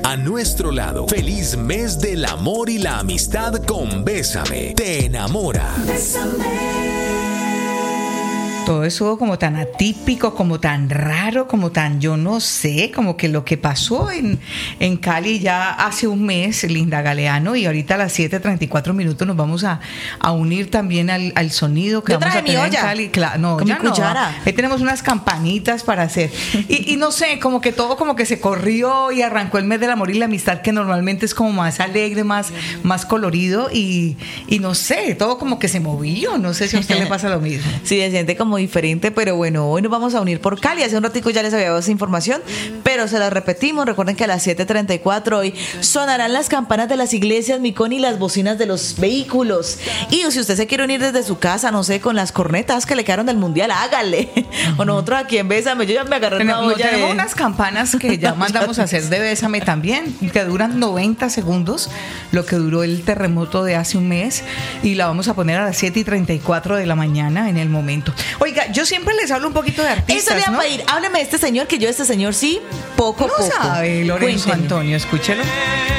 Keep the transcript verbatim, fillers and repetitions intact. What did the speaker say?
a nuestro lado. Feliz mes del amor y la amistad con Bésame. Te enamora. Bésame. Todo estuvo como tan atípico, como tan raro, como tan, yo no sé, como que lo que pasó en, en Cali ya hace un mes, Linda Galeano, y ahorita a las siete treinta y cuatro minutos nos vamos a, a unir también al, al sonido que yo vamos a tener en Cali. Claro, no, con ya mi cuchara. No. Ahí tenemos unas campanitas para hacer. Y, y no sé, como que todo como que se corrió y arrancó el mes del amor y la amistad, que normalmente es como más alegre, más, más colorido, y, y no sé, todo como que se movió. No sé si a usted le pasa lo mismo. Sí, se siente como diferente, pero bueno, hoy nos vamos a unir por Cali. Hace un ratico ya les había dado esa información, pero se la repetimos. Recuerden que a las siete treinta y cuatro hoy sonarán las campanas de las iglesias, Micón, y las bocinas de los vehículos. Y si usted se quiere unir desde su casa, no sé, con las cornetas que le quedaron del mundial, hágale. Uh-huh. O nosotros aquí en Bésame, yo ya me agarré una olla. Tenemos de... unas campanas que ya mandamos a hacer de Bésame también, que duran noventa segundos, lo que duró el terremoto de hace un mes, y la vamos a poner a las siete y treinta y cuatro de la mañana en el momento. Oiga, yo siempre les hablo un poquito de artistas, eso le iba ¿no? a pedir. Hábleme de este señor, que yo este señor sí, poco, no poco. sabe, Lorenzo Cuénteme. Antonio, escúchelo.